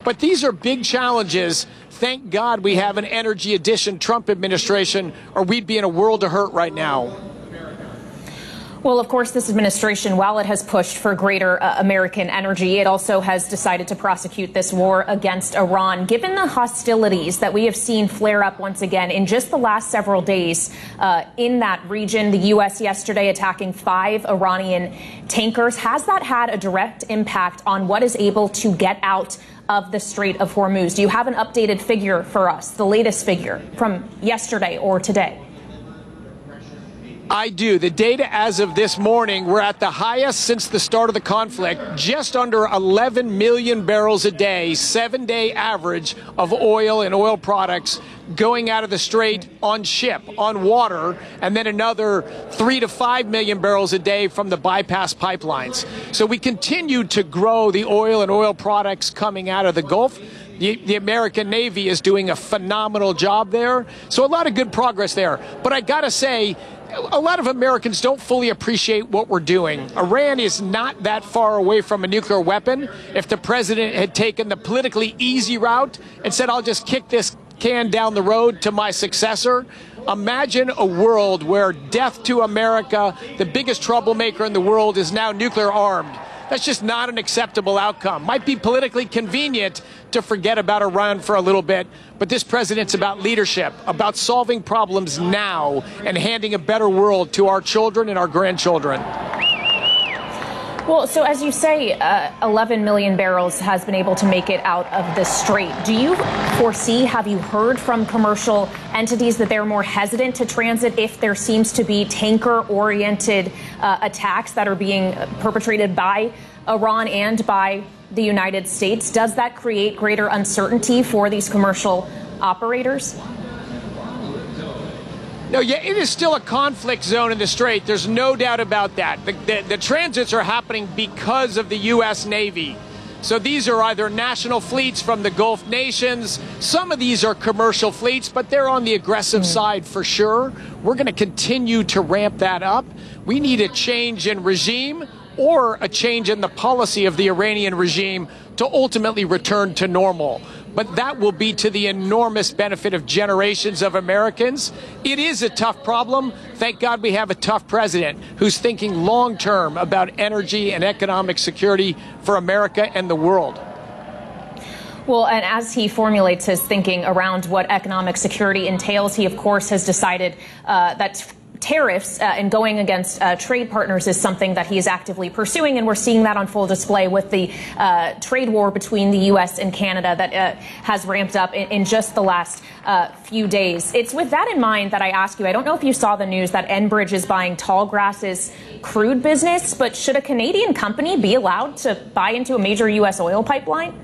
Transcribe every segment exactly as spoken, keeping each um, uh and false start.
But these are big challenges. Thank God we have an energy addition Trump administration, or we'd be in a world of hurt right now. Well, of course, this administration, while it has pushed for greater uh, American energy, it also has decided to prosecute this war against Iran. Given the hostilities that we have seen flare up once again in just the last several days uh, in that region, the U S yesterday attacking five Iranian tankers, has that had a direct impact on what is able to get out of the Strait of Hormuz? Do you have an updated figure for us, the latest figure from yesterday or today? I do. The data as of this morning, we're at the highest since the start of the conflict, just under eleven million barrels a day, seven-day average of oil and oil products going out of the strait on ship, on water, and then another three to five million barrels a day from the bypass pipelines. So we continue to grow the oil and oil products coming out of the Gulf. The, the American Navy is doing a phenomenal job there. So a lot of good progress there. But I got to say, a lot of Americans don't fully appreciate what we're doing. Iran is not that far away from a nuclear weapon. If the president had taken the politically easy route and said, I'll just kick this can down the road to my successor, imagine a world where death to America, the biggest troublemaker in the world, is now nuclear armed. That's just not an acceptable outcome. Might be politically convenient to forget about Iran for a little bit, but this president's about leadership, about solving problems now and handing a better world to our children and our grandchildren. Well, so as you say, uh, eleven million barrels has been able to make it out of the strait. Do you foresee, have you heard from commercial entities that they're more hesitant to transit if there seems to be tanker-oriented uh, attacks that are being perpetrated by Iran and by the United States? Does that create greater uncertainty for these commercial operators? No, yeah, it is still a conflict zone in the Strait. There's no doubt about that. The, the, the transits are happening because of the U S Navy. So these are either national fleets from the Gulf nations. Some of these are commercial fleets, but they're on the aggressive mm-hmm. side for sure. We're going to continue to ramp that up. We need a change in regime or a change in the policy of the Iranian regime to ultimately return to normal. But that will be to the enormous benefit of generations of Americans. It is a tough problem. Thank God we have a tough president who's thinking long term about energy and economic security for America and the world. Well, and as he formulates his thinking around what economic security entails, he, of course, has decided uh, that tariffs uh, and going against uh, trade partners is something that he is actively pursuing, and we're seeing that on full display with the uh, trade war between the U S and Canada that uh, has ramped up in, in just the last uh, few days. It's with that in mind that I ask you, I don't know if you saw the news that Enbridge is buying Tallgrass's crude business, but should a Canadian company be allowed to buy into a major U S oil pipeline?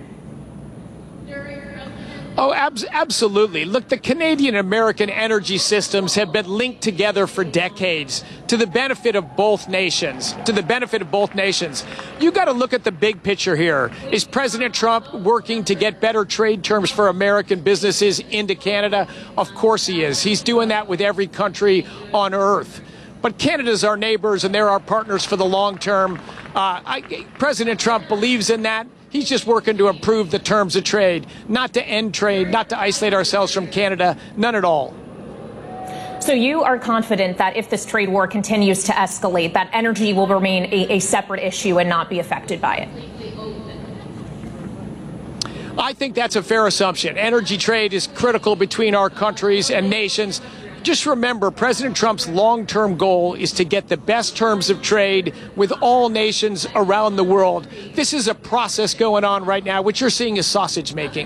Oh, ab- absolutely. Look, the Canadian-American energy systems have been linked together for decades to the benefit of both nations, to the benefit of both nations. You got to look at the big picture here. Is President Trump working to get better trade terms for American businesses into Canada? Of course he is. He's doing that with every country on earth. But Canada's our neighbors and they're our partners for the long term. Uh, I, President Trump believes in that. He's just working to improve the terms of trade, not to end trade, not to isolate ourselves from Canada, none at all. So you are confident that if this trade war continues to escalate, that energy will remain a, a separate issue and not be affected by it? I think that's a fair assumption. Energy trade is critical between our countries and nations. Just remember, President Trump's long-term goal is to get the best terms of trade with all nations around the world. This is a process going on right now. What you're seeing is sausage making.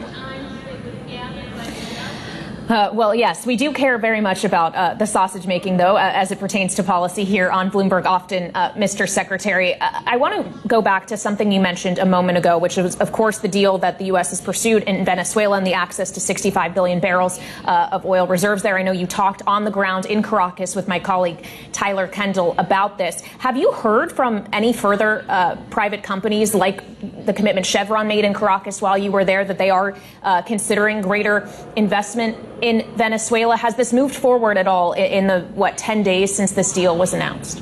Uh, well, yes, we do care very much about uh, the sausage making, though, uh, as it pertains to policy here on Bloomberg Often, uh, Mister Secretary. Uh, I want to go back to something you mentioned a moment ago, which was, of course, the deal that the U S has pursued in Venezuela and the access to sixty-five billion barrels uh, of oil reserves there. I know you talked on the ground in Caracas with my colleague Tyler Kendall about this. Have you heard from any further uh, private companies like the commitment Chevron made in Caracas while you were there that they are uh, considering greater investment in Venezuela? Has this moved forward at all in the, what, ten days since this deal was announced?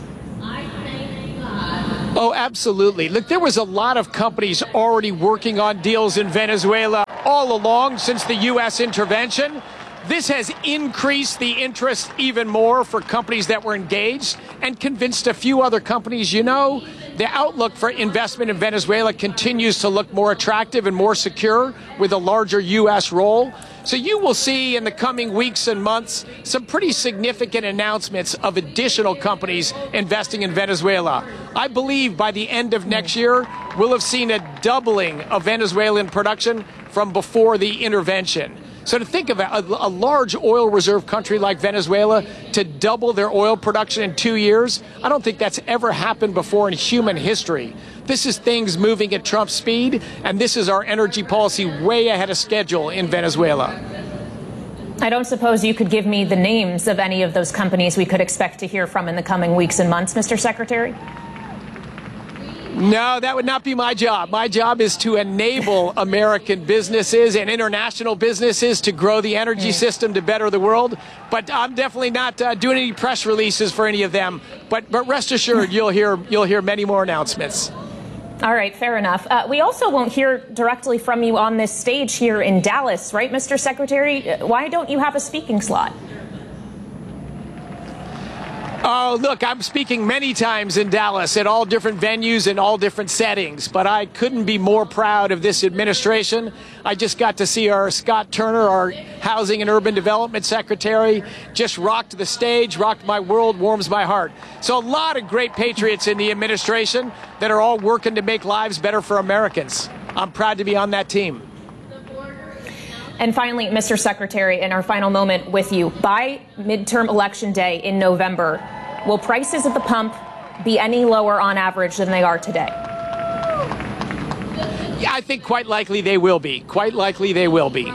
Oh, absolutely. Look, there was a lot of companies already working on deals in Venezuela. all along since the U S intervention. This has increased the interest even more for companies that were engaged and convinced a few other companies, you know, the outlook for investment in Venezuela continues to look more attractive and more secure with a larger U S role. So you will see in the coming weeks and months some pretty significant announcements of additional companies investing in Venezuela. I believe by the end of next year, we'll have seen a doubling of Venezuelan production from before the intervention. So to think of a, a large oil reserve country like Venezuela to double their oil production in two years, I don't think that's ever happened before in human history. This is things moving at Trump speed, and this is our energy policy way ahead of schedule in Venezuela. I don't suppose you could give me the names of any of those companies we could expect to hear from in the coming weeks and months, Mister Secretary? No, that would not be my job. My job is to enable American businesses and international businesses to grow the energy system to better the world. But I'm definitely not uh, doing any press releases for any of them. But but rest assured, you'll hear you'll hear many more announcements. All right, fair enough. Uh, we also won't hear directly from you on this stage here in Dallas, right, Mister Secretary? Why don't you have a speaking slot? Oh, look, I'm speaking many times in Dallas at all different venues and all different settings, but I couldn't be more proud of this administration. I just got to see our Scott Turner, our Housing and Urban Development Secretary, just rocked the stage, rocked my world, warms my heart. So a lot of great patriots in the administration that are all working to make lives better for Americans. I'm proud to be on that team. And finally, Mister Secretary, in our final moment with you, by midterm election day in November, will prices at the pump be any lower on average than they are today? Yeah, I think quite likely they will be. Quite likely they will be.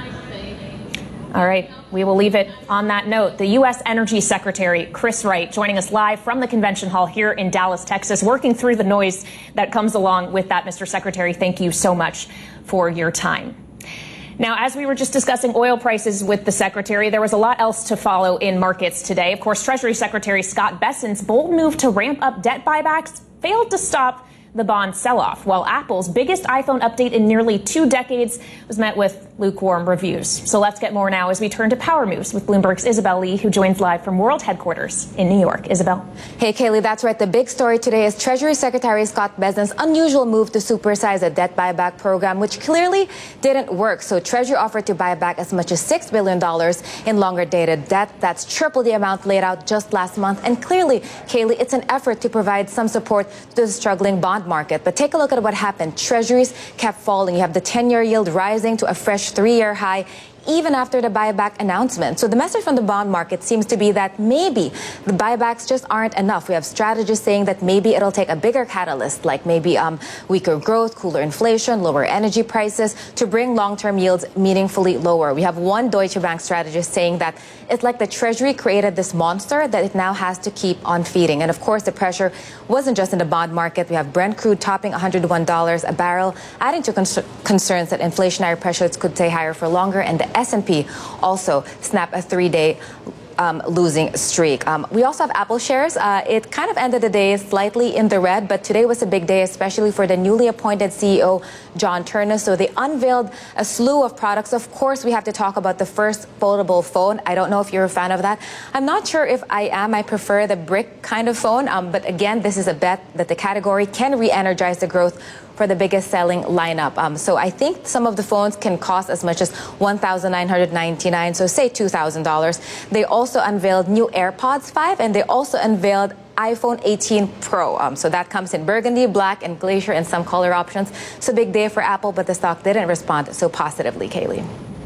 All right, we will leave it on that note. The U S Energy Secretary, Chris Wright, joining us live from the convention hall here in Dallas, Texas, working through the noise that comes along with that. Mister Secretary, thank you so much for your time. Now, as we were just discussing oil prices with the Secretary, there was a lot else to follow in markets today. Of course, Treasury Secretary Scott Bessent's bold move to ramp up debt buybacks failed to stop the bond sell-off, while Apple's biggest iPhone update in nearly two decades was met with lukewarm reviews. So let's get more now as we turn to Power Moves with Bloomberg's Isabel Lee, who joins live from World Headquarters in New York. Isabel. Hey, Kaylee, that's right. The big story today is Treasury Secretary Scott Bessent's unusual move to supersize a debt buyback program, which clearly didn't work. So Treasury offered to buy back as much as six billion dollars in longer-dated debt. That's triple the amount laid out just last month. And clearly, Kaylee, it's an effort to provide some support to the struggling bond market. But take a look at what happened. Treasuries kept falling. You have the ten-year yield rising to a fresh three-year high, even after the buyback announcement. So the message from the bond market seems to be that maybe the buybacks just aren't enough. We have strategists saying that maybe it'll take a bigger catalyst, like maybe um, weaker growth, cooler inflation, lower energy prices, to bring long-term yields meaningfully lower. We have one Deutsche Bank strategist saying that it's like the Treasury created this monster that it now has to keep on feeding. And of course, the pressure wasn't just in the bond market. We have Brent crude topping one hundred one dollars a barrel, adding to cons- concerns that inflationary pressures could stay higher for longer, and the S and P also snapped a three-day um, losing streak. Um, we also have Apple shares. Uh, it kind of ended the day slightly in the red, but today was a big day, especially for the newly appointed C E O, John Turner. So they unveiled a slew of products. Of course, we have to talk about the first foldable phone. I don't know if you're a fan of that. I'm not sure if I am. I prefer the brick kind of phone. Um, but again, this is a bet that the category can re-energize the growth for the biggest selling lineup. Um, so I think some of the phones can cost as much as one thousand nine hundred ninety-nine dollars, so say two thousand dollars. They also unveiled new AirPods five, and they also unveiled iPhone eighteen Pro. Um, so that comes in burgundy, black, and glacier, and some color options. So big day for Apple, but the stock didn't respond so positively, Kaylee.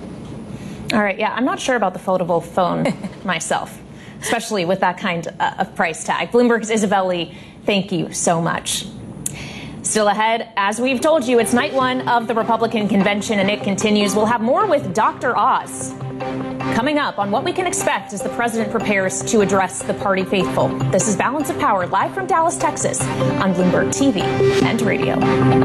All right, yeah, I'm not sure about the foldable phone myself, especially with that kind of price tag. Bloomberg's Isabel Lee, thank you so much. Still ahead, as we've told you, it's night one of the Republican convention, and it continues. We'll have more with Doctor Oz coming up on what we can expect as the president prepares to address the party faithful. This is Balance of Power, live from Dallas, Texas, on Bloomberg T V and radio.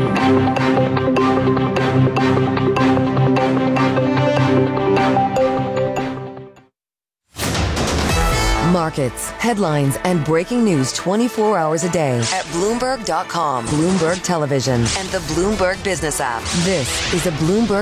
Markets, headlines, and breaking news twenty-four hours a day at Bloomberg dot com, Bloomberg Television, and the Bloomberg Business app. This is a Bloomberg Business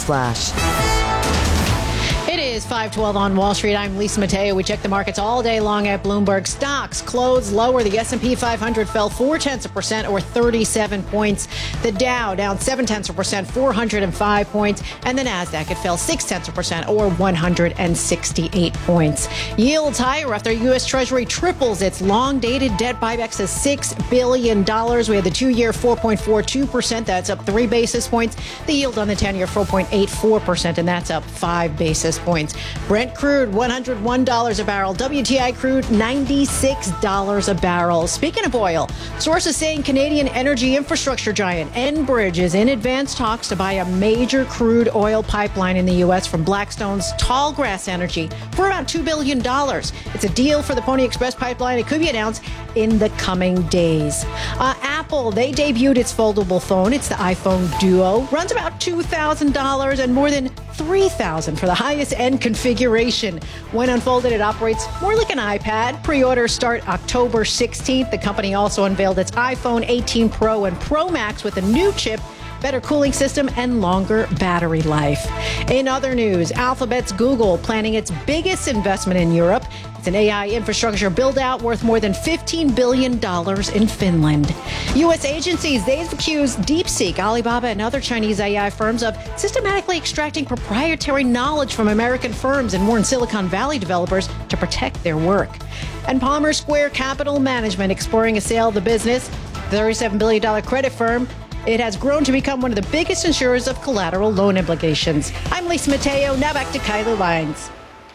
Flash. It is five twelve on Wall Street. I'm Lisa Mateo. We check the markets all day long at Bloomberg. Stocks closed lower. The S and P five hundred fell four tenths of a percent or thirty-seven points. The Dow down seven tenths of a percent, four hundred five points. And the Nasdaq, it fell six tenths of a percent or one hundred sixty-eight points. Yields higher after U S Treasury triples its long-dated debt buybacks to six billion dollars. We had the two-year four point four two percent. That's up three basis points. The yield on the ten-year four point eight four percent, and that's up five basis points. Brent crude, one hundred one dollars a barrel. W T I crude, ninety-six dollars a barrel. Speaking of oil, sources saying Canadian energy infrastructure giant Enbridge is in advanced talks to buy a major crude oil pipeline in the U S from Blackstone's Tallgrass Energy for about two billion dollars. It's a deal for the Pony Express pipeline. It could be announced in the coming days. Uh, Apple, they debuted its foldable phone. It's the iPhone Duo. Runs about two thousand dollars and more than three thousand dollars for the highest end configuration. When unfolded, it operates more like an iPad. Pre-orders start October sixteenth. The company also unveiled its iPhone eighteen Pro and Pro Max with a new chip, better cooling system, and longer battery life. In other news, Alphabet's Google planning its biggest investment in Europe. It's an A I infrastructure build-out worth more than fifteen billion dollars in Finland. U S agencies, they've accused DeepSeek, Alibaba, and other Chinese A I firms of systematically extracting proprietary knowledge from American firms and warned Silicon Valley developers to protect their work. And Palmer Square Capital Management exploring a sale of the business, thirty-seven billion dollars credit firm. It has grown to become one of the biggest insurers of collateral loan obligations. I'm Lisa Mateo. Now back to Kylie Lyons.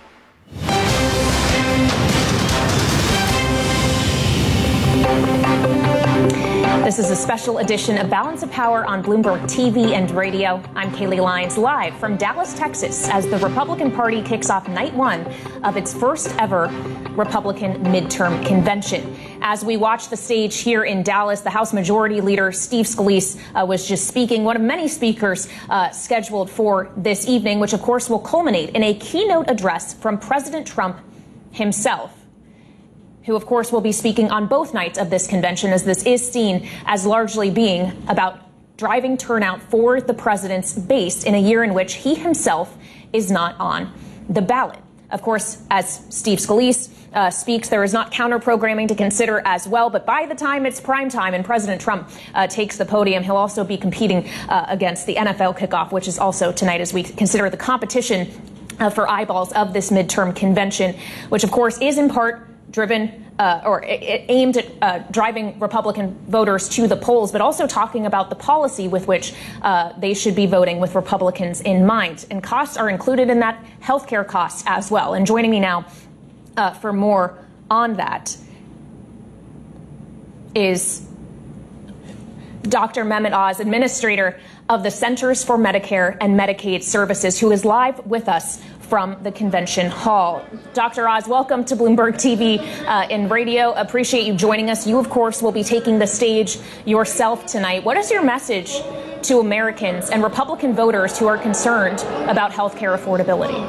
This is a special edition of Balance of Power on Bloomberg T V and radio. I'm Kaylee Lyons, live from Dallas, Texas, as the Republican Party kicks off night one of its first ever Republican midterm convention. As we watch the stage here in Dallas, the House Majority Leader Steve Scalise uh, was just speaking, one of many speakers uh, scheduled for this evening, which of course will culminate in a keynote address from President Trump himself, who, of course, will be speaking on both nights of this convention, as this is seen as largely being about driving turnout for the president's base in a year in which he himself is not on the ballot. Of course, as Steve Scalise uh, speaks, there is not counter-programming to consider as well. But by the time it's prime time and President Trump uh, takes the podium, he'll also be competing uh, against the N F L kickoff, which is also tonight as we consider the competition uh, for eyeballs of this midterm convention, which, of course, is in part driven uh, or it, it aimed at uh, driving Republican voters to the polls, but also talking about the policy with which uh, they should be voting with Republicans in mind. And costs are included in that, healthcare costs as well. And joining me now uh, for more on that is Doctor Mehmet Oz, administrator of the Centers for Medicare and Medicaid Services, who is live with us from the convention hall. Doctor Oz, welcome to Bloomberg T V uh, and radio. Appreciate you joining us. You, of course, will be taking the stage yourself tonight. What is your message to Americans and Republican voters who are concerned about health care affordability?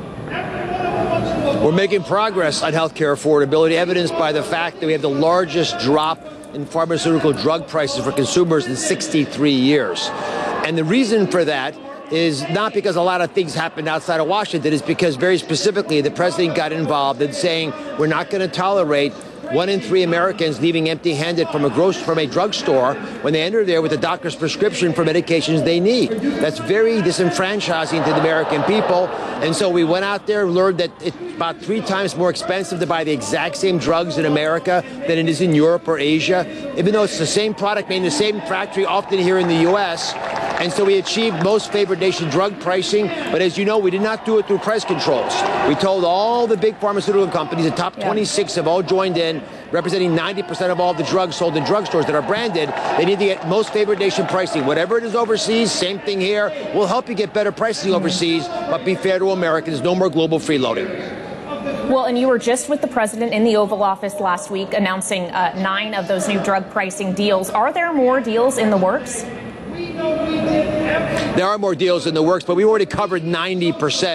We're making progress on health care affordability, evidenced by the fact that we have the largest drop in pharmaceutical drug prices for consumers in sixty-three years. And the reason for that is not because a lot of things happened outside of Washington. It's because very specifically the president got involved in saying we're not going to tolerate one in three Americans leaving empty-handed from a gross from a drugstore when they enter there with a doctor's prescription for medications they need. That's very disenfranchising to the American people. And so we went out there, learned that it's about three times more expensive to buy the exact same drugs in America than it is in Europe or Asia, even though it's the same product made in the same factory, often here in the U S And so we achieved most favored nation drug pricing. But as you know, we did not do it through price controls. We told all the big pharmaceutical companies, the top twenty-six have all joined in, representing ninety percent of all the drugs sold in drugstores that are branded. They need to get most favored nation pricing. Whatever it is overseas, same thing here. We'll help you get better pricing overseas, but be fair to Americans. No more global freeloading. Well, and you were just with the president in the Oval Office last week announcing uh, nine of those new drug pricing deals. Are there more deals in the works? There are more deals in the works, but we already covered ninety percent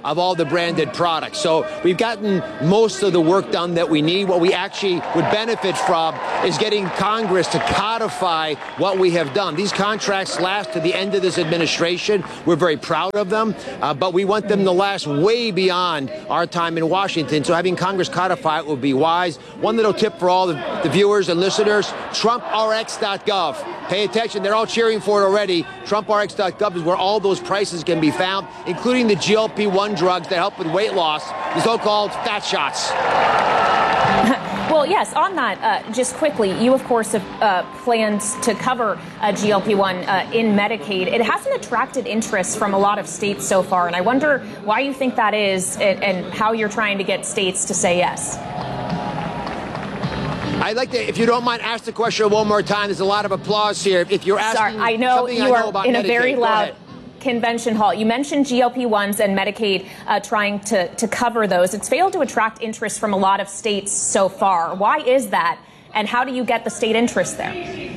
of all the branded products. So we've gotten most of the work done that we need. What we actually would benefit from is getting Congress to codify what we have done. These contracts last to the end of this administration. We're very proud of them, uh, but we want them to last way beyond our time in Washington. So having Congress codify it would be wise. One little tip for all the, the viewers and listeners, Trump R X dot gov. Pay attention. They're all cheering for it already. Trump R X dot gov is where all those prices can be found, including the G L P one drugs that help with weight loss, the so-called fat shots. Well, yes, on that, uh, just quickly, you, of course, have uh, plans to cover uh, G L P one uh, in Medicaid. It hasn't attracted interest from a lot of states so far, and I wonder why you think that is and, and how you're trying to get states to say yes. I'd like to, if you don't mind, ask the question one more time. There's a lot of applause here. If you're asking Sorry, I know something you I know are about in Medicaid, a very go loud ahead. convention hall. You mentioned G L P ones and Medicaid uh, trying to, to cover those. It's failed to attract interest from a lot of states so far. Why is that? And how do you get the state interest there?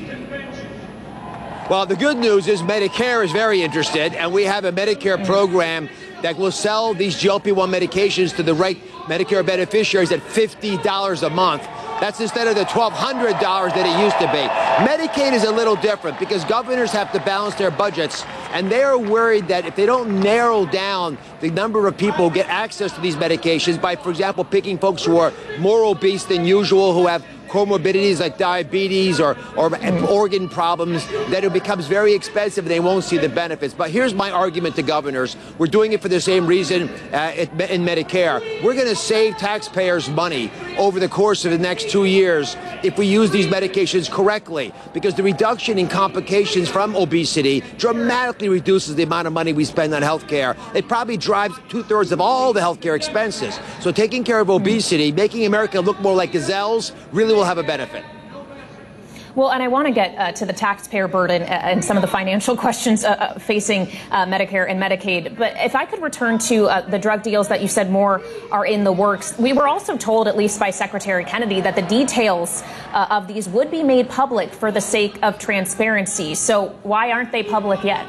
Well, the good news is Medicare is very interested, and we have a Medicare program that will sell these G L P one medications to the right Medicare beneficiaries at fifty dollars a month. That's instead of the twelve hundred dollars that it used to be. Medicaid is a little different because governors have to balance their budgets, and they are worried that if they don't narrow down the number of people who get access to these medications by, for example, picking folks who are more obese than usual, who have comorbidities like diabetes or, or organ problems, that it becomes very expensive and they won't see the benefits. But here's my argument to governors. We're doing it for the same reason uh, in Medicare. We're going to save taxpayers money over the course of the next two years if we use these medications correctly, because the reduction in complications from obesity dramatically reduces the amount of money we spend on health care. It probably drives two-thirds of all the health care expenses. So taking care of obesity, making America look more like gazelles, really will have a benefit. Well, and I want to get uh, to the taxpayer burden and some of the financial questions uh, facing uh, Medicare and Medicaid. But if I could return to uh, the drug deals that you said more are in the works. We were also told, at least by Secretary Kennedy, that the details uh, of these would be made public for the sake of transparency. So why aren't they public yet?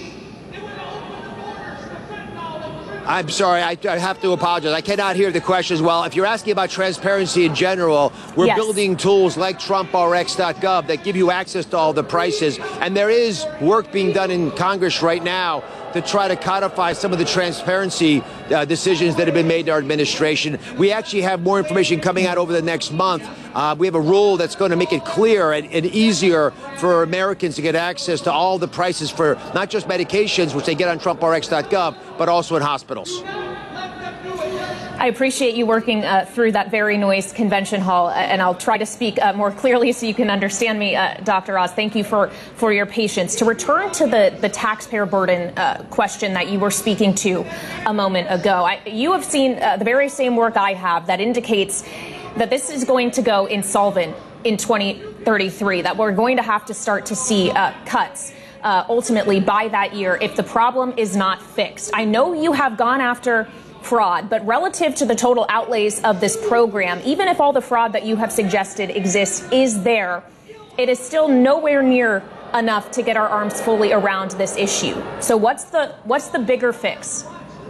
I'm sorry, I, I have to apologize. I cannot hear the question as well. If you're asking about transparency in general, we're yes. building tools like Trump R X dot gov that give you access to all the prices. And there is work being done in Congress right now to try to codify some of the transparency uh, decisions that have been made in our administration. We actually have more information coming out over the next month. Uh, we have a rule that's going to make it clear and, and easier for Americans to get access to all the prices for not just medications, which they get on Trump R X dot gov, but also in hospitals. I appreciate you working uh, through that very noisy convention hall, uh, and I'll try to speak uh, more clearly so you can understand me, uh, Doctor Oz. Thank you for, for your patience. To return to the, the taxpayer burden uh, question that you were speaking to a moment ago, I, you have seen uh, the very same work I have that indicates that this is going to go insolvent in twenty thirty-three, that we're going to have to start to see uh, cuts uh, ultimately by that year if the problem is not fixed. I know you have gone after fraud, but relative to the total outlays of this program, even if all the fraud that you have suggested exists is there, it is still nowhere near enough to get our arms fully around this issue. So what's the what's the bigger fix?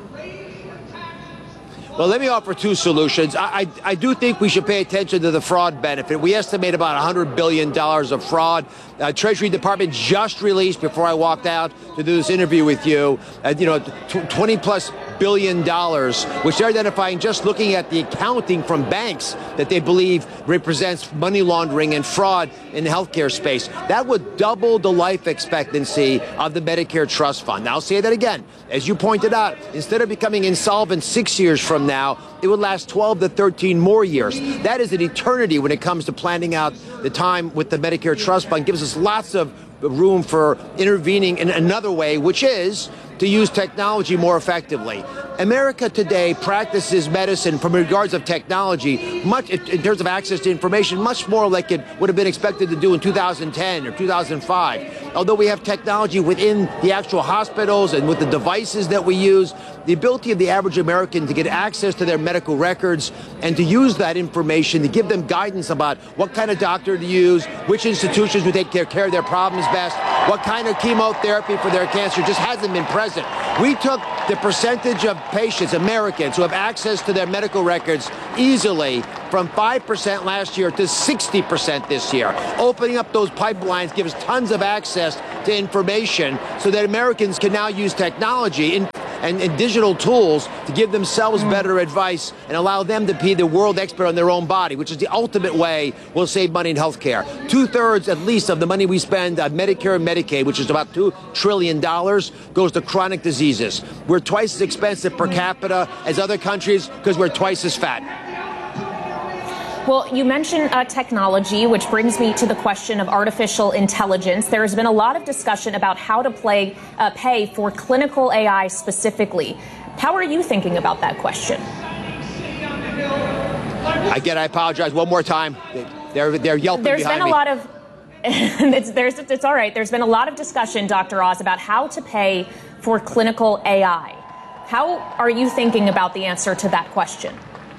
Well, let me offer two solutions. I, I, I do think we should pay attention to the fraud benefit. We estimate about one hundred billion dollars of fraud. Uh, Treasury Department just released, before I walked out to do this interview with you, uh, you know, twenty plus billion dollars, which they're identifying just looking at the accounting from banks that they believe represents money laundering and fraud in the healthcare space. That would double the life expectancy of the Medicare Trust Fund. Now, I'll say that again. As you pointed out, instead of becoming insolvent six years from now, it would last twelve to thirteen more years. That is an eternity when it comes to planning out the time with the Medicare Trust Fund. Gives us lots of room for intervening in another way, which is to use technology more effectively. America today practices medicine from regards of technology, much in terms of access to information, much more like it would have been expected to do in two thousand ten or two thousand five. Although we have technology within the actual hospitals and with the devices that we use, the ability of the average American to get access to their medical records and to use that information to give them guidance about what kind of doctor to use, which institutions would take care of their problems best, what kind of chemotherapy for their cancer just hasn't been present. We took the percentage of patients, Americans, who have access to their medical records easily from five percent last year to sixty percent this year. Opening up those pipelines gives tons of access to information so that Americans can now use technology in And, and digital tools to give themselves better advice and allow them to be the world expert on their own body, which is the ultimate way we'll save money in healthcare. Two-thirds, at least, of the money we spend on Medicare and Medicaid, which is about two trillion dollars, goes to chronic diseases. We're twice as expensive per capita as other countries because we're twice as fat. Well, you mentioned uh, technology, which brings me to the question of artificial intelligence. There has been a lot of discussion about how to play, uh, pay for clinical A I specifically. How are you thinking about that question? Again, I apologize one more time. They're, they're yelping There's behind been a me. lot of, it's, there's, it's all right. There's been a lot of discussion, Doctor Oz, about how to pay for clinical A I. How are you thinking about the answer to that question?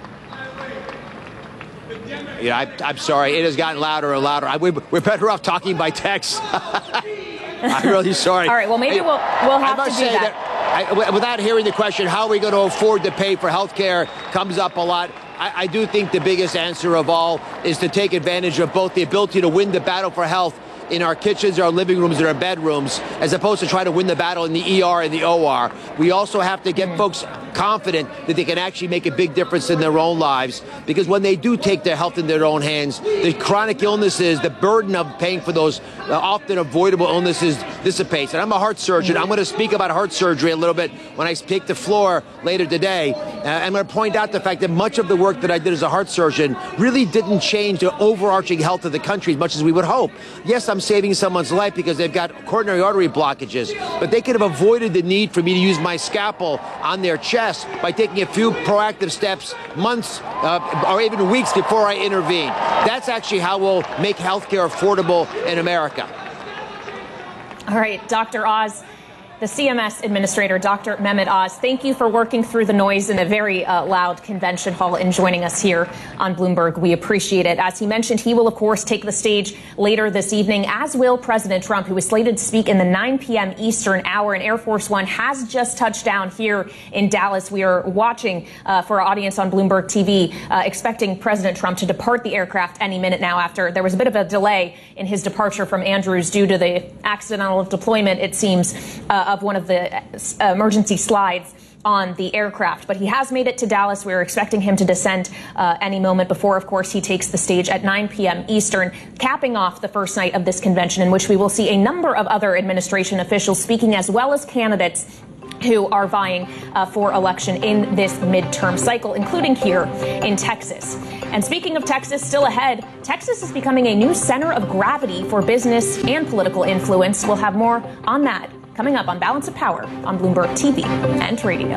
Yeah, I, I'm sorry. It has gotten louder and louder. I, we, we're better off talking by text. I'm really sorry. All right. Well, maybe we'll we'll have I to must do say that. that I, without hearing the question, how are we going to afford to pay for health care comes up a lot. I, I do think the biggest answer of all is to take advantage of both the ability to win the battle for health in our kitchens, our living rooms, and our bedrooms, as opposed to try to win the battle in the E R and the O R. We also have to get folks confident that they can actually make a big difference in their own lives, because when they do take their health in their own hands, the chronic illnesses, the burden of paying for those uh, often avoidable illnesses dissipates. And I'm a heart surgeon. I'm going to speak about heart surgery a little bit when I take the floor later today. Uh, I'm going to point out the fact that much of the work that I did as a heart surgeon really didn't change the overarching health of the country as much as we would hope. Yes, I'm saving someone's life because they've got coronary artery blockages, but they could have avoided the need for me to use my scalpel on their chest by taking a few proactive steps months uh, or even weeks before I intervene. That's actually how we'll make healthcare affordable in America. All right, Doctor Oz, the C M S administrator, Doctor Mehmet Oz, thank you for working through the noise in a very uh, loud convention hall and joining us here on Bloomberg. We appreciate it. As he mentioned, he will, of course, take the stage later this evening, as will President Trump, who is slated to speak in the nine p.m. Eastern hour. And Air Force One has just touched down here in Dallas. We are watching uh, for our audience on Bloomberg T V, uh, expecting President Trump to depart the aircraft any minute now, after there was a bit of a delay in his departure from Andrews due to the accidental deployment, it seems, uh, of one of the emergency slides on the aircraft. But he has made it to Dallas. We're expecting him to descend uh, any moment before, of course, he takes the stage at nine p.m. Eastern, capping off the first night of this convention, in which we will see a number of other administration officials speaking, as well as candidates who are vying uh, for election in this midterm cycle, including here in Texas. And speaking of Texas, still ahead, Texas is becoming a new center of gravity for business and political influence. We'll have more on that coming up on Balance of Power on Bloomberg T V and radio.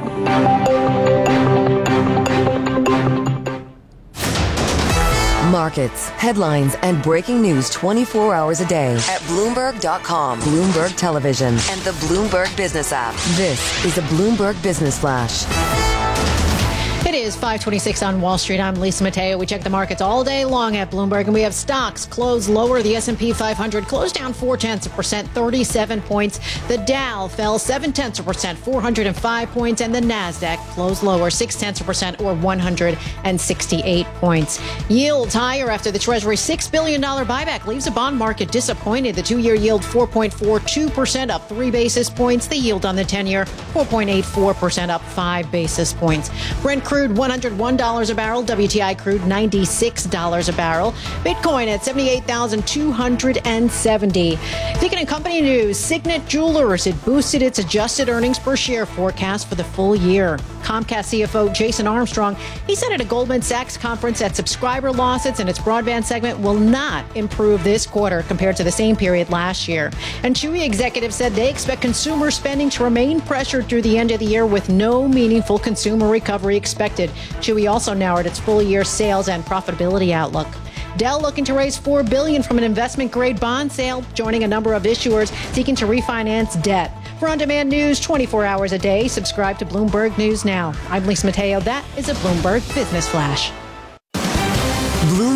Markets, headlines, and breaking news twenty-four hours a day at Bloomberg dot com, Bloomberg Television, and the Bloomberg Business app. This is a Bloomberg Business Flash. It is five twenty-six on Wall Street. I'm Lisa Mateo. We check the markets all day long at Bloomberg, and we have stocks close lower. The S and P five hundred closed down four tenths of a percent, thirty-seven points. The Dow fell seven tenths of a percent, four hundred five points, and the Nasdaq closed lower six tenths of a percent, or one hundred sixty-eight points. Yields higher after the Treasury six billion dollars buyback leaves the bond market disappointed. The two-year yield four point four two percent, up three basis points. The yield on the ten-year four point eight four percent, up five basis points. Brent crude one hundred one dollars a barrel. W T I crude ninety-six dollars a barrel. Bitcoin at seventy-eight thousand two hundred seventy. Thinking in company news, Signet Jewelers, it boosted its adjusted earnings per share forecast for the full year. Comcast C F O Jason Armstrong, he said at a Goldman Sachs conference that subscriber losses in its broadband segment will not improve this quarter compared to the same period last year. And Chewy executives said they expect consumer spending to remain pressured through the end of the year, with no meaningful consumer recovery expected. Chewy also narrowed its full-year sales and profitability outlook. Dell looking to raise four billion dollars from an investment-grade bond sale, joining a number of issuers seeking to refinance debt. For on-demand news twenty-four hours a day, subscribe to Bloomberg News Now. I'm Lisa Mateo. That is a Bloomberg Business Flash. Bloomberg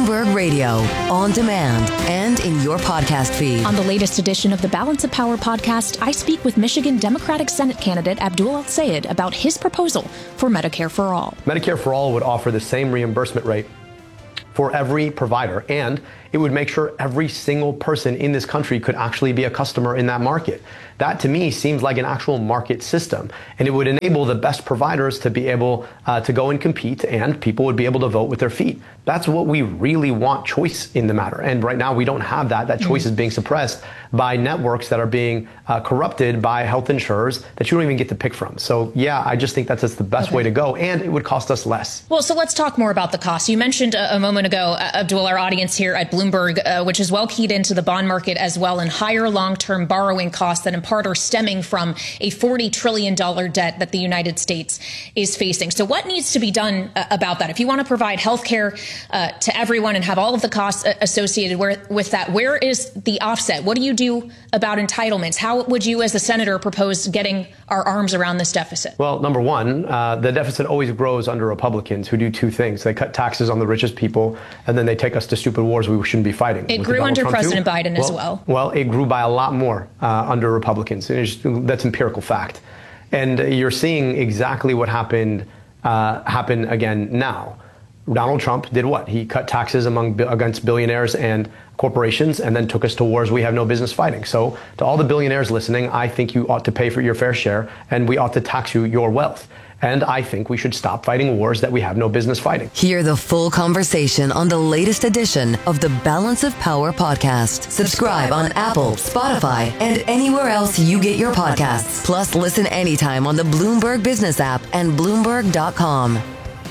Bloomberg Radio, on demand, and in your podcast feed. On the latest edition of the Balance of Power podcast, I speak with Michigan Democratic Senate candidate Abdul El-Sayed about his proposal for Medicare for All. Medicare for All would offer the same reimbursement rate for every provider, and it would make sure every single person in this country could actually be a customer in that market. That, to me, seems like an actual market system, and it would enable the best providers to be able uh, to go and compete, and people would be able to vote with their feet. That's what we really want, choice in the matter. And right now, we don't have that. That choice mm-hmm. is being suppressed by networks that are being uh, corrupted by health insurers that you don't even get to pick from. So, yeah, I just think that's just the best okay. way to go, and it would cost us less. Well, so let's talk more about the cost. You mentioned a, a moment ago, uh, Abdul, our audience here at Bloomberg, uh, which is well keyed into the bond market as well, and higher long-term borrowing costs that in part are stemming from a forty trillion dollars debt that the United States is facing. So what needs to be done uh, about that? If you want to provide health care uh, to everyone and have all of the costs uh, associated where, with that, where is the offset? What do you do about entitlements? How would you as a senator propose getting our arms around this deficit? Well, number one, uh, the deficit always grows under Republicans who do two things. They cut taxes on the richest people, and then they take us to stupid wars we shouldn't be fighting. It grew under Trump President too. Biden well, as well. Well, it grew by a lot more uh, under Republicans. It's just, that's empirical fact. And you're seeing exactly what happened uh, happen again now. Donald Trump did what? He cut taxes among against billionaires and corporations and then took us to wars we have no business fighting. So to all the billionaires listening, I think you ought to pay for your fair share, and we ought to tax you your wealth. And I think we should stop fighting wars that we have no business fighting. Hear the full conversation on the latest edition of the Balance of Power podcast. Subscribe on Apple, Spotify, and anywhere else you get your podcasts. Plus, listen anytime on the Bloomberg Business app and Bloomberg dot com.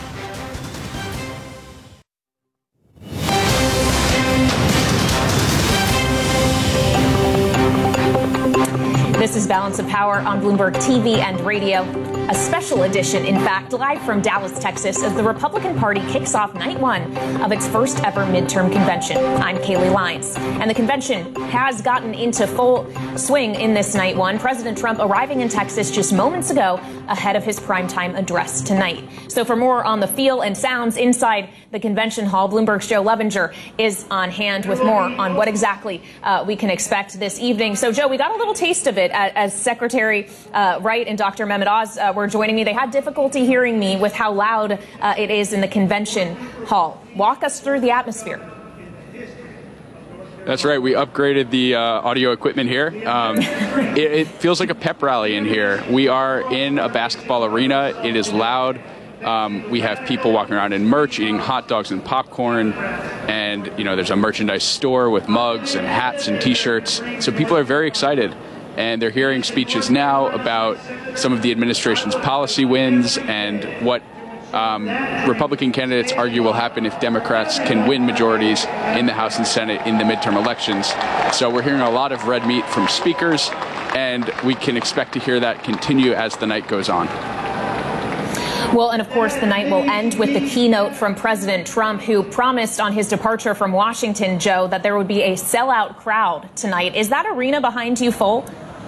This is Balance of Power on Bloomberg T V and radio. A special edition, in fact, live from Dallas, Texas, as the Republican Party kicks off night one of its first ever midterm convention. I'm Kaylee Lyons. And the convention has gotten into full swing in this night one. President Trump arriving in Texas just moments ago ahead of his primetime address tonight. So for more on the feel and sounds inside the convention hall, Bloomberg's Joe Levinger is on hand with more on what exactly uh, we can expect this evening. So, Joe, we got a little taste of it as, as Secretary uh, Wright and Doctor Mehmet Oz uh, were joining me. They had difficulty hearing me with how loud uh, it is in the convention hall. Walk us through the atmosphere. That's right. We upgraded the uh, audio equipment here. Um, it, it feels like a pep rally in here. We are in a basketball arena. It is loud. Um, we have people walking around in merch, eating hot dogs and popcorn. And, you know, there's a merchandise store with mugs and hats and T-shirts. So people are very excited. And they're hearing speeches now about some of the administration's policy wins and what um, Republican candidates argue will happen if Democrats can win majorities in the House and Senate in the midterm elections. So we're hearing a lot of red meat from speakers, and we can expect to hear that continue as the night goes on. Well, and of course, the night will end with the keynote from President Trump, who promised on his departure from Washington, Joe, that there would be a sellout crowd tonight. Is that arena behind you full?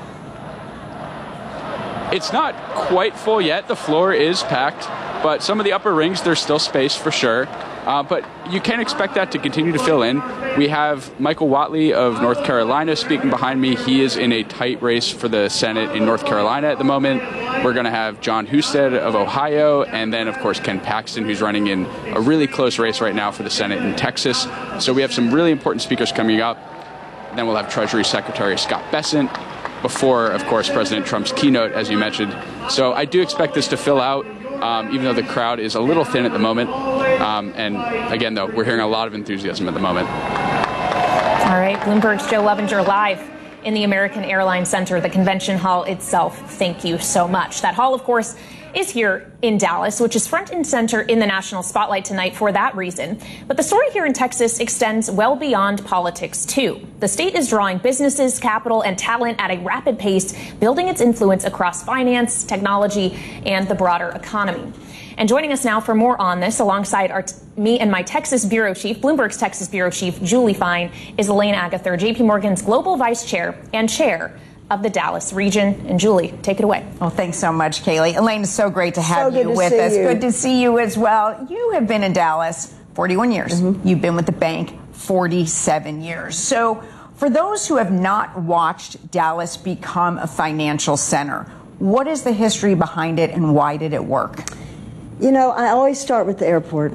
It's not quite full yet. The floor is packed, but some of the upper rings, there's still space for sure. Uh, but you can expect that to continue to fill in. We have Michael Whatley of North Carolina speaking behind me. He is in a tight race for the Senate in North Carolina at the moment. We're going to have John Husted of Ohio, and then, of course, Ken Paxton, who's running in a really close race right now for the Senate in Texas. So we have some really important speakers coming up. Then we'll have Treasury Secretary Scott Bessent before, of course, President Trump's keynote, as you mentioned. So I do expect this to fill out. Um, even though the crowd is a little thin at the moment. Um, and again, though, we're hearing a lot of enthusiasm at the moment. All right, Bloomberg's Joe Levinger live in the American Airlines Center, the convention hall itself. Thank you so much. That hall, of course, is here in Dallas, which is front and center in the national spotlight tonight for that reason. But the story here in Texas extends well beyond politics, too. The state is drawing businesses, capital, and talent at a rapid pace, building its influence across finance, technology, and the broader economy. And joining us now for more on this, alongside our t- me and my Texas bureau chief, Bloomberg's Texas bureau chief, Julie Fine, is Elaine Agather, J P Morgan's global vice chair and chair of the Dallas region. And Julie, take it away. Well, thanks so much, Kaylee. Elaine, it's so great to have so you to with us. You. Good to see you as well. You have been in Dallas forty-one years. Mm-hmm. You've been with the bank forty-seven years. So for those who have not watched Dallas become a financial center, what is the history behind it and why did it work? You know, I always start with the airport.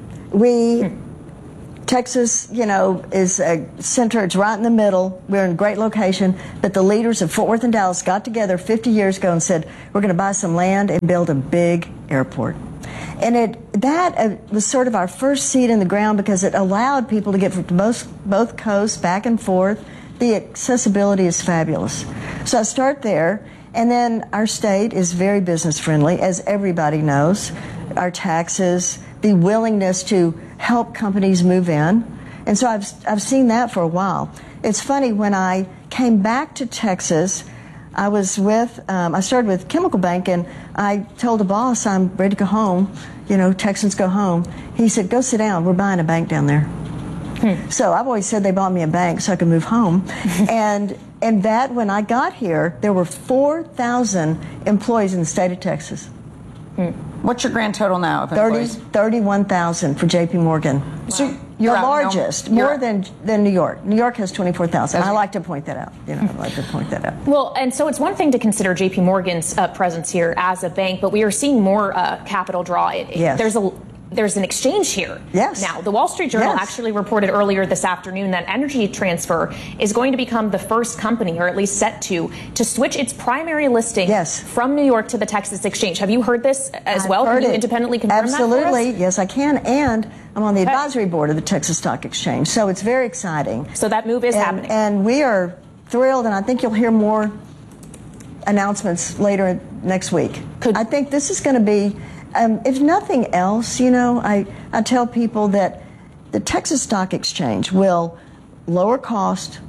We, hmm. Texas, you know, is a center. It's right in the middle. We're in a great location. But the leaders of Fort Worth and Dallas got together fifty years ago and said, we're going to buy some land and build a big airport. And it that uh, was sort of our first seed in the ground because it allowed people to get from both, both coasts back and forth. The accessibility is fabulous. So I start there. And then our state is very business friendly, as everybody knows. Our taxes, the willingness to help companies move in. And so I've, I've seen that for a while. It's funny, when I came back to Texas, I was with, um, I started with Chemical Bank, and I told the boss I'm ready to go home. You know, Texans go home. He said, go sit down. We're buying a bank down there. Hmm. So I've always said they bought me a bank so I could move home. and and that, when I got here, there were four thousand employees in the state of Texas. Hmm. What's your grand total now of employees? thirty-one thousand for J P Morgan. Wow. So you're the largest, more than than New York. New York has twenty-four thousand. I like to point that out. You know, I like to point that out. Well, and so it's one thing to consider J P Morgan's uh, presence here as a bank, but we are seeing more uh, capital draw. It, yes. There's a There's an exchange here. Yes. Now, the Wall Street Journal yes. actually reported earlier this afternoon that Energy Transfer is going to become the first company, or at least set to, to switch its primary listing yes. from New York to the Texas Exchange. Have you heard this as I've well? Heard Can you it. independently confirm Absolutely. that for us? Yes, I can. And I'm on the advisory board of the Texas Stock Exchange. So it's very exciting. So that move is and, happening. And we are thrilled, and I think you'll hear more announcements later next week. Could, I think this is going to be, um, if nothing else, you know, I, I tell people that the Texas Stock Exchange will lower cost.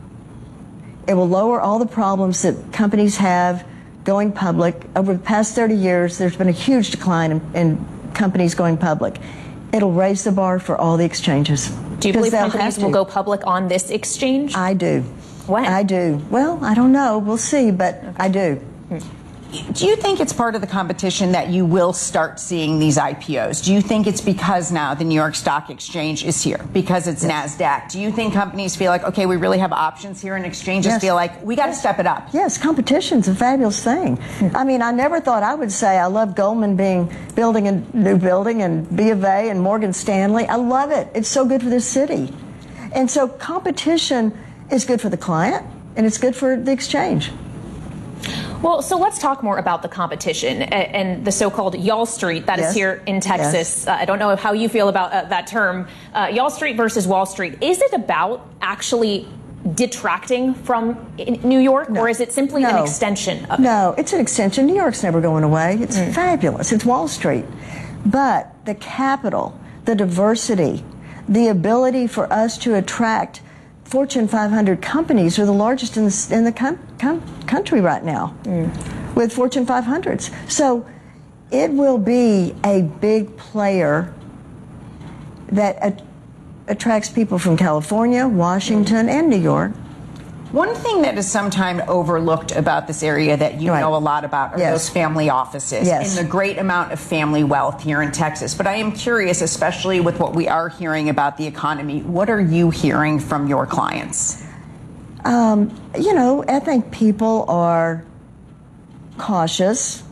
It will lower all the problems that companies have going public. Over the past thirty years, there's been a huge decline in, in companies going public. It'll raise the bar for all the exchanges. Do you believe companies will go public on this exchange? I do. When? I do. Well, I don't know. We'll see, but okay. I do. Hmm. Do you think it's part of the competition that you will start seeing these I P Os? Do you think it's because now the New York Stock Exchange is here, because it's yes. NASDAQ? Do you think companies feel like, okay, we really have options here, and exchanges yes. feel like we got to yes. step it up? Yes, competition's a fabulous thing. Hmm. I mean, I never thought I would say I love Goldman being building a new building, and B of A and Morgan Stanley. I love it. It's so good for this city. And so competition is good for the client, and it's good for the exchange. Well, so let's talk more about the competition and the so-called Y'all Street that yes. is here in Texas. Yes. Uh, I don't know how you feel about uh, that term. Uh, Y'all Street versus Wall Street. Is it about actually detracting from New York, no. or is it simply no. an extension of it? No, it's an extension. New York's never going away. It's mm. fabulous. It's Wall Street. But the capital, the diversity, the ability for us to attract Fortune five hundred companies are the largest in the, in the com, com, country right now, mm. with Fortune five hundreds. So it will be a big player that at, attracts people from California, Washington, mm. and New York. One thing that is sometimes overlooked about this area that you right. know a lot about are yes. those family offices yes. and the great amount of family wealth here in Texas. But I am curious, especially with what we are hearing about the economy, what are you hearing from your clients? Um, you know, I think people are cautious,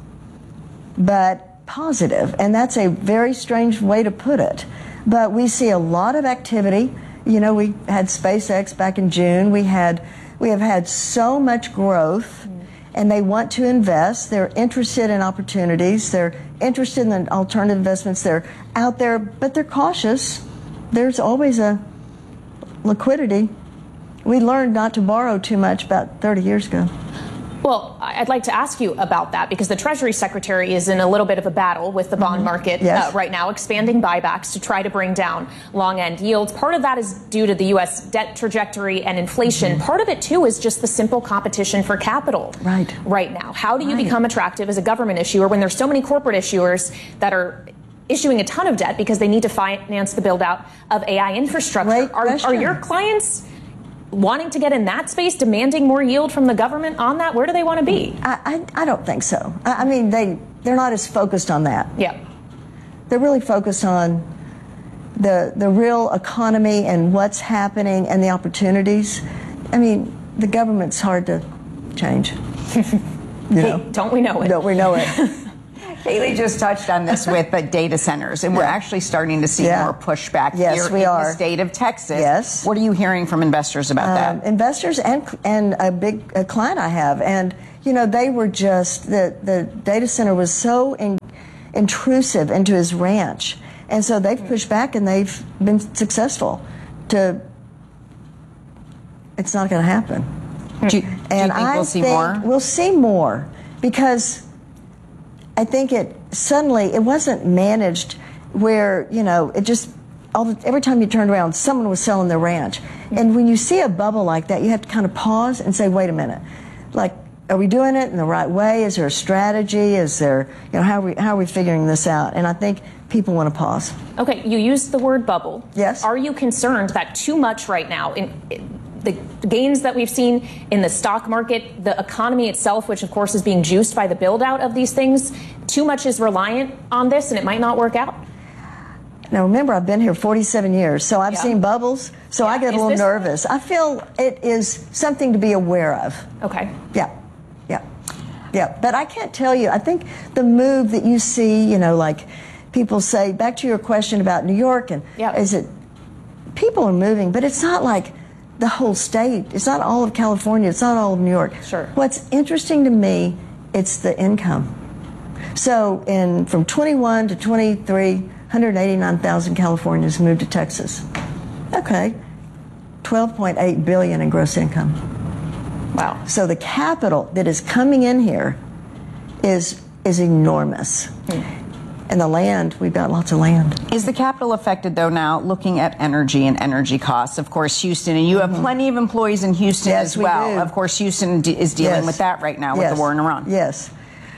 but positive. And that's a very strange way to put it. But we see a lot of activity. You know, we had SpaceX back in June. We had We have had so much growth, and they want to invest. They're interested in opportunities. They're interested in the alternative investments. They're out there, but they're cautious. There's always a liquidity. We learned not to borrow too much about thirty years ago. Well, I'd like to ask you about that, because the Treasury Secretary is in a little bit of a battle with the bond mm-hmm. market yes. uh, right now, expanding buybacks to try to bring down long-end yields. Part of that is due to the U S debt trajectory and inflation. Mm-hmm. Part of it, too, is just the simple competition for capital right, right now. How do you right. become attractive as a government issuer when there's so many corporate issuers that are issuing a ton of debt because they need to finance the build-out of A I infrastructure? Are, are your clients wanting to get in that space, demanding more yield from the government on that? Where do they want to be? I, I, I don't think so. I, I mean, they, they're not as focused on that. Yeah. They're really focused on the the real economy and what's happening and the opportunities. I mean, the government's hard to change. You know? Hey, don't we know it? Don't we know it? Haley just touched on this with the data centers, and we're Yeah. actually starting to see Yeah. more pushback Yes, here we in are. the state of Texas. Yes. What are you hearing from investors about Um, that? investors and and a big a client I have, and you know they were just the the data center was so in, intrusive into his ranch, and so they've pushed back and they've been successful. To it's not going to happen. Do you, do And you think I we'll see think more? We'll see more because I think it suddenly it wasn't managed where you know it just all the, every time you turned around someone was selling their ranch, and when you see a bubble like that you have to kind of pause and say, wait a minute, like are we doing it in the right way? Is there a strategy? Is there you know how are we how are we figuring this out? And I think people want to pause. Okay, you used the word bubble. Yes. Are you concerned that too much right now in, in the gains that we've seen in the stock market, the economy itself, which of course is being juiced by the build out of these things, too much is reliant on this and it might not work out? Now remember, I've been here forty-seven years, so I've Yeah. seen bubbles, so Yeah. I get a Is little this- nervous. I feel it is something to be aware of. Okay. Yeah, yeah, yeah. But I can't tell you. I think the move that you see, you know, like people say, back to your question about New York, and Yeah. is it people are moving, but it's not like the whole state. It's not all of California. It's not all of New York. Sure. What's interesting to me, it's the income. So in from twenty-one to twenty-three, one hundred eighty-nine thousand Californians moved to Texas. Okay, twelve point eight billion in gross income. Wow. So the capital that is coming in here is is enormous. Hmm. And the land, we've got lots of land. Is the capital affected, though, now looking at energy and energy costs? Of course, Houston, and you have plenty of employees in Houston Yes, as we well. do. Of course, Houston d- is dealing Yes. with that right now with Yes. the war in Iran. Yes.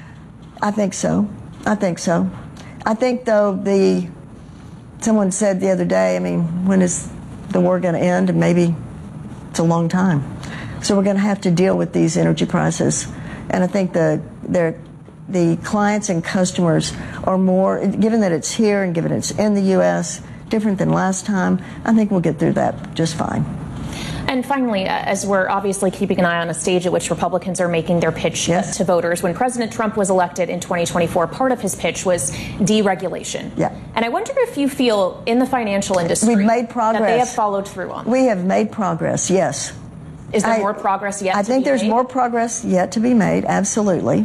I think so. I think so. I think, though, the someone said the other day, I mean, when is the war going to end? And maybe it's a long time. So we're going to have to deal with these energy prices. And I think the they're the clients and customers are more, given that it's here and given it's in the U S, different than last time, I think we'll get through that just fine. And finally, uh, as we're obviously keeping an eye on a stage at which Republicans are making their pitch Yes. to voters, when President Trump was elected in twenty twenty-four, part of his pitch was deregulation. Yeah. And I wonder if you feel in the financial industry We've made progress. that they have followed through on. We have made progress, yes. Is there I- more progress yet I to think be there's made? more progress yet to be made, absolutely.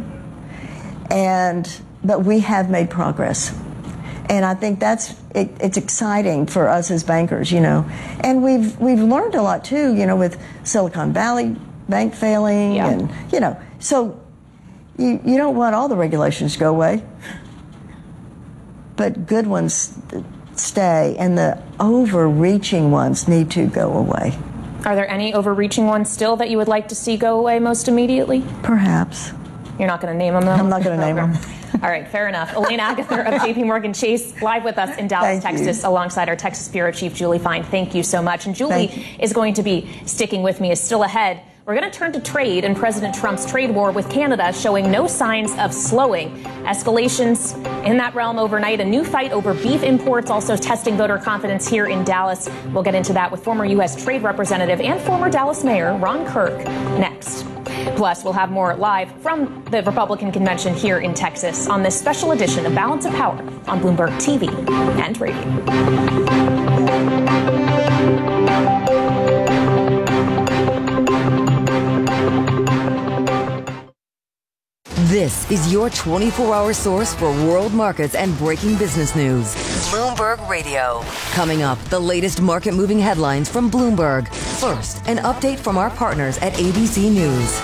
And but we have made progress. And I think that's it, it's exciting for us as bankers, you know. And we've we've learned a lot too, you know, with Silicon Valley Bank failing Yeah. and you know. So you you don't want all the regulations to go away. But good ones stay and the overreaching ones need to go away. Are there any overreaching ones still that you would like to see go away most immediately? Perhaps. You're not going to name them, though? I'm not gonna name Okay. them. All right, fair enough. Elaine Agather of J P Morgan Chase, live with us in Dallas, Thank you. Texas, alongside our Texas Bureau Chief, Julie Fine. Thank you so much. And Julie Thank you. is going to be sticking with me, is still ahead. We're going to turn to trade and President Trump's trade war with Canada showing no signs of slowing. Escalations in that realm overnight, a new fight over beef imports also testing voter confidence here in Dallas. We'll get into that with former U S Trade Representative and former Dallas Mayor Ron Kirk next. Plus, we'll have more live from the Republican convention here in Texas on this special edition of Balance of Power on Bloomberg T V and radio. This is your twenty-four hour source for world markets and breaking business news. Bloomberg Radio. Coming up, the latest market moving headlines from Bloomberg. First, an update from our partners at A B C News.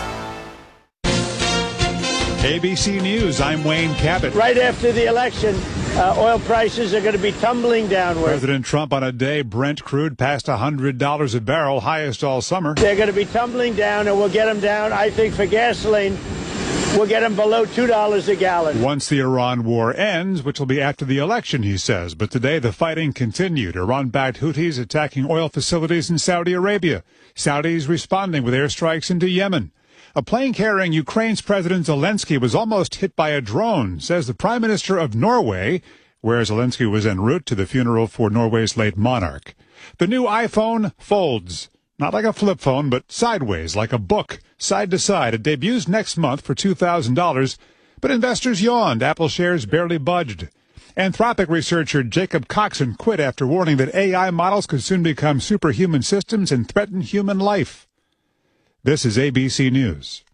A B C News, I'm Wayne Cabot. Right after the election, uh, oil prices are going to be tumbling downward. President Trump on a day Brent crude passed one hundred dollars a barrel, highest all summer. They're going to be tumbling down, and we'll get them down. I think for gasoline, we'll get them below two dollars a gallon. Once the Iran war ends, which will be after the election, he says. But today the fighting continued. Iran-backed Houthis attacking oil facilities in Saudi Arabia. Saudis responding with airstrikes into Yemen. A plane carrying Ukraine's President Zelensky was almost hit by a drone, says the Prime Minister of Norway. where Zelensky was en route to the funeral for Norway's late monarch. The new iPhone folds. Not like a flip phone, but sideways, like a book, side to side. It debuts next month for two thousand dollars, but investors yawned. Apple shares barely budged. Anthropic researcher Jacob Coxon quit after warning that A I models could soon become superhuman systems and threaten human life. This is A B C News.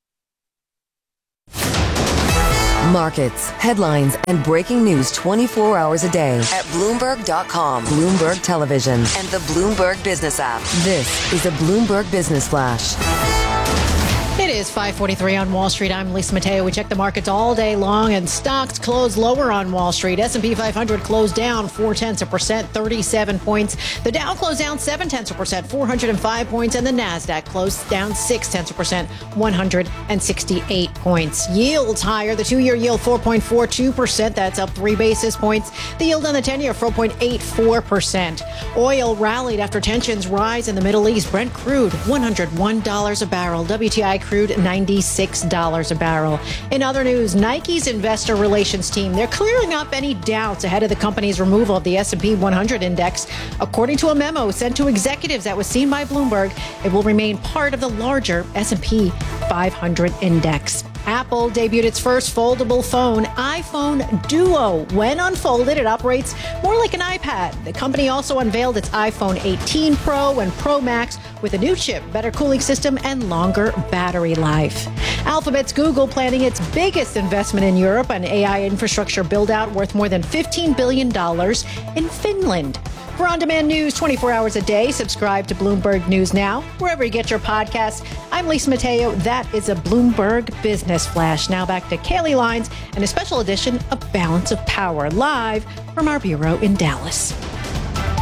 Markets, headlines, and breaking news twenty-four hours a day at Bloomberg dot com, Bloomberg Television, and the Bloomberg Business app. This is a Bloomberg Business Flash. It is five forty-three on Wall Street. I'm Lisa Mateo. We check the markets all day long, and stocks closed lower on Wall Street. S and P five hundred closed down four tenths of a percent, thirty-seven points. The Dow closed down seven tenths of a percent, four hundred five points, and the Nasdaq closed down six tenths of a percent, one hundred sixty-eight points. Yields higher. The two-year yield four point four two percent. That's up three basis points. The yield on the ten-year four point eight four percent. Oil rallied after tensions rise in the Middle East. Brent crude one hundred one dollars a barrel. W T I crude ninety-six dollars a barrel. In other news, Nike's investor relations team, they're clearing up any doubts ahead of the company's removal of the S and P one hundred index. According to a memo sent to executives that was seen by Bloomberg, it will remain part of the larger S and P five hundred index. Apple debuted its first foldable phone, iPhone Duo. When unfolded, it operates more like an iPad. The company also unveiled its iPhone eighteen Pro and Pro Max with a new chip, better cooling system, and longer battery life. Alphabet's Google planning its biggest investment in Europe, an A I infrastructure build-out worth more than fifteen billion dollars in Finland. For on-demand news twenty-four hours a day, subscribe to Bloomberg News Now, wherever you get your podcasts. I'm Lisa Mateo. That is a Bloomberg Business Flash. Now back to Kaylee Lines and a special edition of Balance of Power, live from our bureau in Dallas.